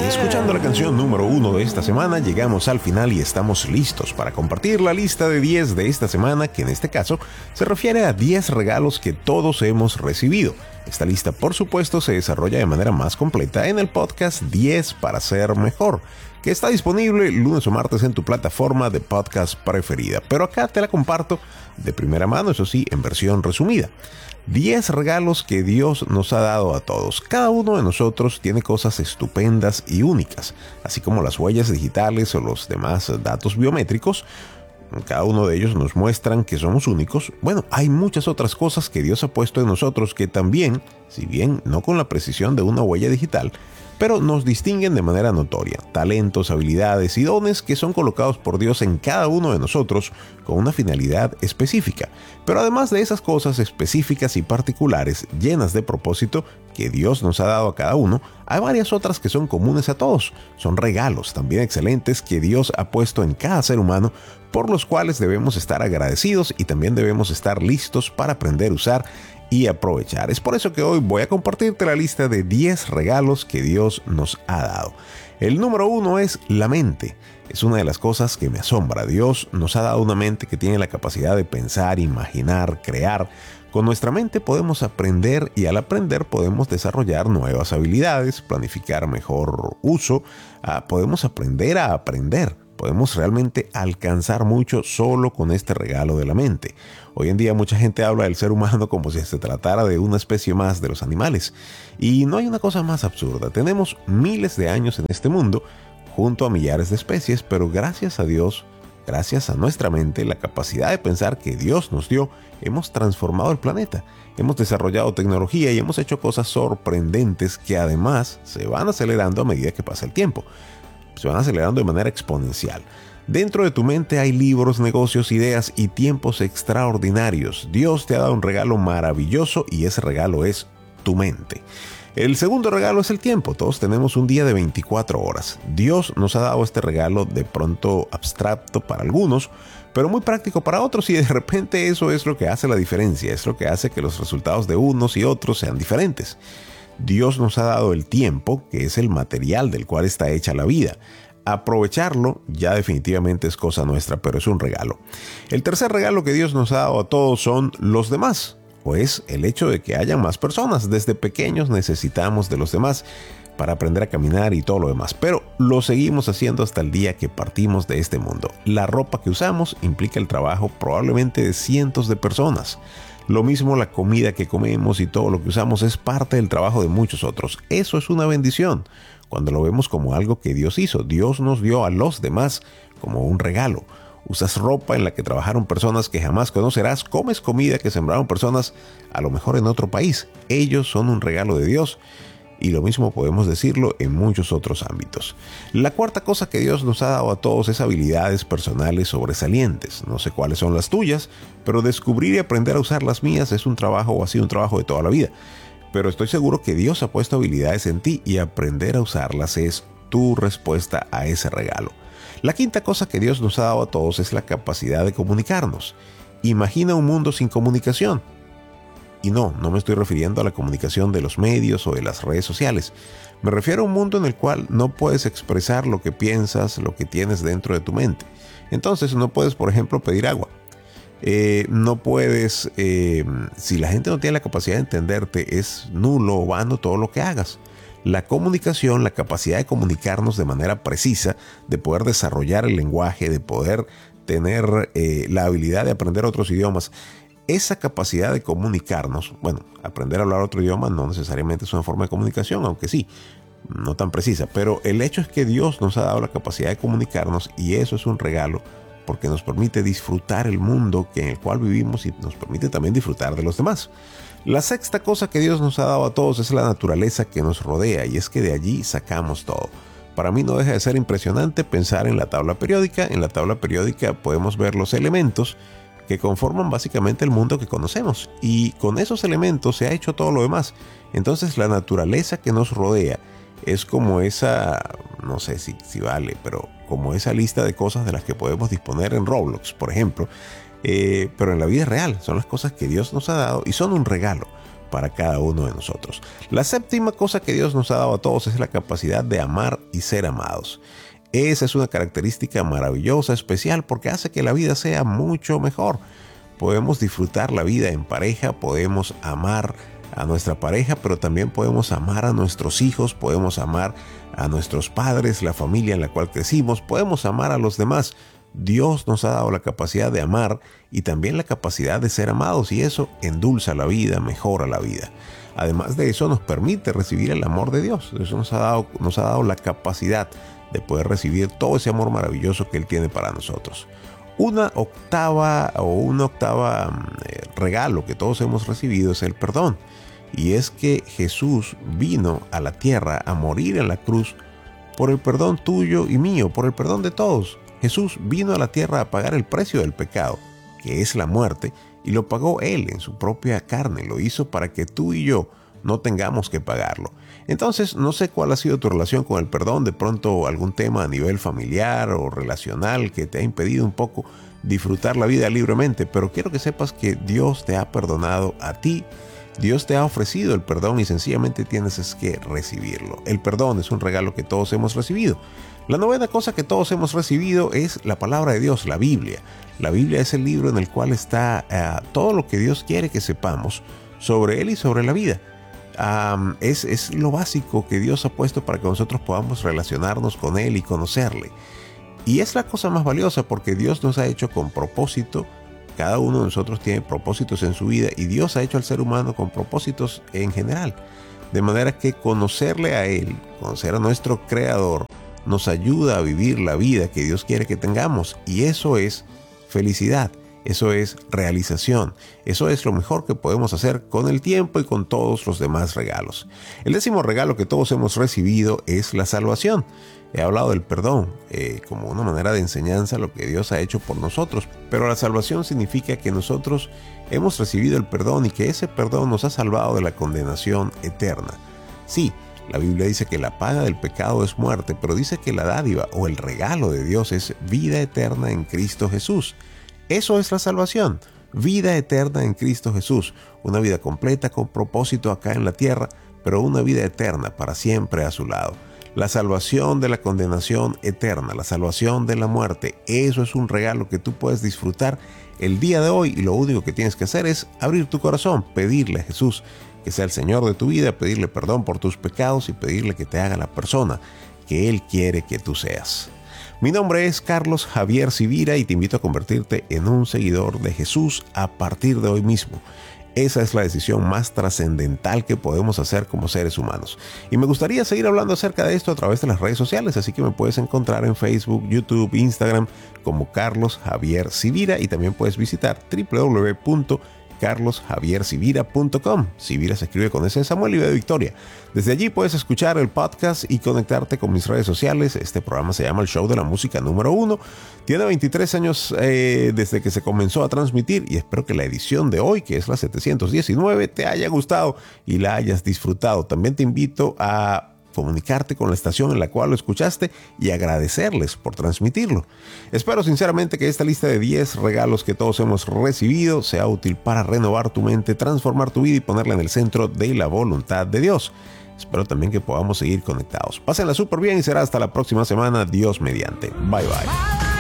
Escuchando la canción número 1 de esta semana, llegamos al final y estamos listos para compartir la lista de 10 de esta semana, que en este caso se refiere a 10 regalos que todos hemos recibido. Esta lista, por supuesto, se desarrolla de manera más completa en el podcast 10 para ser mejor, que está disponible lunes o martes en tu plataforma de podcast preferida. Pero acá te la comparto de primera mano, eso sí, en versión resumida. 10 regalos que Dios nos ha dado a todos. Cada uno de nosotros tiene cosas estupendas y únicas, así como las huellas digitales o los demás datos biométricos. Cada uno de ellos nos muestran que somos únicos. Bueno, hay muchas otras cosas que Dios ha puesto en nosotros que también, si bien no con la precisión de una huella digital, pero nos distinguen de manera notoria. Talentos, habilidades y dones que son colocados por Dios en cada uno de nosotros con una finalidad específica. Pero además de esas cosas específicas y particulares, llenas de propósito, que Dios nos ha dado a cada uno, hay varias otras que son comunes a todos. Son regalos también excelentes que Dios ha puesto en cada ser humano, por los cuales debemos estar agradecidos y también debemos estar listos para aprender a usar y aprovechar. Es por eso que hoy voy a compartirte la lista de 10 regalos que Dios nos ha dado. El número 1 es la mente. Es una de las cosas que me asombra. Dios nos ha dado una mente que tiene la capacidad de pensar, imaginar, crear. Con nuestra mente podemos aprender y al aprender podemos desarrollar nuevas habilidades, planificar mejor uso, podemos aprender a aprender. Podemos realmente alcanzar mucho solo con este regalo de la mente. Hoy en día mucha gente habla del ser humano como si se tratara de una especie más de los animales. Y no hay una cosa más absurda. Tenemos miles de años en este mundo, junto a millares de especies, pero gracias a Dios, gracias a nuestra mente, la capacidad de pensar que Dios nos dio, hemos transformado el planeta. Hemos desarrollado tecnología y hemos hecho cosas sorprendentes que además se van acelerando a medida que pasa el tiempo. Se van acelerando de manera exponencial. Dentro de tu mente hay libros, negocios, ideas y tiempos extraordinarios. Dios te ha dado un regalo maravilloso y ese regalo es tu mente. El segundo regalo es el tiempo. Todos tenemos un día de 24 horas. Dios nos ha dado este regalo de pronto abstracto para algunos, pero muy práctico para otros, y de repente eso es lo que hace la diferencia. Es lo que hace que los resultados de unos y otros sean diferentes. Dios nos ha dado el tiempo, que es el material del cual está hecha la vida. Aprovecharlo ya definitivamente es cosa nuestra, pero es un regalo. El tercer regalo que Dios nos ha dado a todos son los demás, o es el hecho de que haya más personas. Desde pequeños necesitamos de los demás para aprender a caminar y todo lo demás, pero lo seguimos haciendo hasta el día que partimos de este mundo. La ropa que usamos implica el trabajo probablemente de cientos de personas. Lo mismo la comida que comemos y todo lo que usamos es parte del trabajo de muchos otros. Eso es una bendición cuando lo vemos como algo que Dios hizo. Dios nos dio a los demás como un regalo. Usas ropa en la que trabajaron personas que jamás conocerás. Comes comida que sembraron personas a lo mejor en otro país. Ellos son un regalo de Dios. Y lo mismo podemos decirlo en muchos otros ámbitos. La cuarta cosa que Dios nos ha dado a todos es habilidades personales sobresalientes. No sé cuáles son las tuyas, pero descubrir y aprender a usar las mías es un trabajo, o ha sido un trabajo de toda la vida. Pero estoy seguro que Dios ha puesto habilidades en ti y aprender a usarlas es tu respuesta a ese regalo. La quinta cosa que Dios nos ha dado a todos es la capacidad de comunicarnos. Imagina un mundo sin comunicación. Y no me estoy refiriendo a la comunicación de los medios o de las redes sociales. Me refiero a un mundo en el cual no puedes expresar lo que piensas, lo que tienes dentro de tu mente. Entonces no puedes, por ejemplo, pedir agua. No puedes, si la gente no tiene la capacidad de entenderte, es nulo o vano todo lo que hagas. La comunicación, la capacidad de comunicarnos de manera precisa, de poder desarrollar el lenguaje, de poder tener la habilidad de aprender otros idiomas. Esa capacidad de comunicarnos, bueno, aprender a hablar otro idioma no necesariamente es una forma de comunicación, aunque sí, no tan precisa, pero el hecho es que Dios nos ha dado la capacidad de comunicarnos y eso es un regalo porque nos permite disfrutar el mundo en el cual vivimos y nos permite también disfrutar de los demás. La sexta cosa que Dios nos ha dado a todos es la naturaleza que nos rodea y es que de allí sacamos todo. Para mí no deja de ser impresionante pensar en la tabla periódica. En la tabla periódica podemos ver los elementos que conforman básicamente el mundo que conocemos y con esos elementos se ha hecho todo lo demás. Entonces la naturaleza que nos rodea es como esa, no sé si vale, pero como esa lista de cosas de las que podemos disponer en Roblox, por ejemplo, pero en la vida real son las cosas que Dios nos ha dado y son un regalo. para cada uno de nosotros. La séptima cosa que Dios nos ha dado a todos es la capacidad de amar y ser amados. Esa es una característica maravillosa, especial, porque hace que la vida sea mucho mejor. Podemos disfrutar la vida en pareja, podemos amar a nuestra pareja, pero también podemos amar a nuestros hijos, podemos amar a nuestros padres, la familia en la cual crecimos, podemos amar a los demás. Dios nos ha dado la capacidad de amar y también la capacidad de ser amados, y eso endulza la vida, mejora la vida. Además de eso, nos permite recibir el amor de Dios. Eso nos ha dado la capacidad de poder recibir todo ese amor maravilloso que Él tiene para nosotros. Un octavo regalo que todos hemos recibido es el perdón. Y es que Jesús vino a la tierra a morir en la cruz por el perdón tuyo y mío, por el perdón de todos. Jesús vino a la tierra a pagar el precio del pecado, que es la muerte, y lo pagó Él en su propia carne. Lo hizo para que tú y yo no tengamos que pagarlo. Entonces, no sé cuál ha sido tu relación con el perdón, de pronto algún tema a nivel familiar o relacional que te ha impedido un poco disfrutar la vida libremente, pero quiero que sepas que Dios te ha perdonado a ti. Dios te ha ofrecido el perdón y sencillamente tienes que recibirlo. El perdón es un regalo que todos hemos recibido. La novena cosa que todos hemos recibido es la palabra de Dios, la Biblia. La Biblia es el libro en el cual está todo lo que Dios quiere que sepamos sobre Él y sobre la vida. Es lo básico que Dios ha puesto para que nosotros podamos relacionarnos con Él y conocerle. Y es la cosa más valiosa porque Dios nos ha hecho con propósito. Cada uno de nosotros tiene propósitos en su vida y Dios ha hecho al ser humano con propósitos en general. De manera que conocerle a Él, conocer a nuestro Creador, nos ayuda a vivir la vida que Dios quiere que tengamos. Y eso es felicidad, eso es realización, eso es lo mejor que podemos hacer con el tiempo y con todos los demás regalos. El décimo regalo que todos hemos recibido es la salvación. He hablado del perdón como una manera de enseñanza, lo que Dios ha hecho por nosotros, pero la salvación significa que nosotros hemos recibido el perdón y que ese perdón nos ha salvado de la condenación eterna. Sí, la Biblia dice que la paga del pecado es muerte, pero dice que la dádiva o el regalo de Dios es vida eterna en Cristo Jesús. Eso es la salvación, vida eterna en Cristo Jesús, una vida completa con propósito acá en la tierra, pero una vida eterna para siempre a su lado. La salvación de la condenación eterna, la salvación de la muerte, eso es un regalo que tú puedes disfrutar el día de hoy y lo único que tienes que hacer es abrir tu corazón, pedirle a Jesús que sea el Señor de tu vida, pedirle perdón por tus pecados y pedirle que te haga la persona que Él quiere que tú seas. Mi nombre es Carlos Javier Sivira y te invito a convertirte en un seguidor de Jesús a partir de hoy mismo. Esa es la decisión más trascendental que podemos hacer como seres humanos. Y me gustaría seguir hablando acerca de esto a través de las redes sociales, así que me puedes encontrar en Facebook, YouTube, Instagram como Carlos Javier Sivira y también puedes visitar www.carlosjaviersivira.com. Sivira se escribe con S de Samuel y B de Victoria. Desde allí puedes escuchar el podcast y conectarte con mis redes sociales. Este programa se llama El Show de la Música número 1. Tiene 23 años desde que se comenzó a transmitir y espero que la edición de hoy, que es la 719, te haya gustado y la hayas disfrutado. También te invito a comunicarte con la estación en la cual lo escuchaste y agradecerles por transmitirlo. Espero sinceramente que esta lista de 10 regalos que todos hemos recibido sea útil para renovar tu mente, transformar tu vida y ponerla en el centro de la voluntad de Dios. Espero también que podamos seguir conectados. Pásenla súper bien y será hasta la próxima semana, Dios mediante. Bye bye.